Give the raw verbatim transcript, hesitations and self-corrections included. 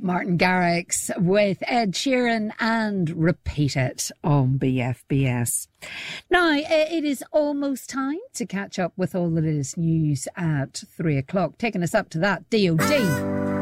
Martin Garrix with Ed Sheeran and Repeat It on B F B S. Now, it is almost time to catch up with all the latest news at three o'clock. Taking us up to that, D O D.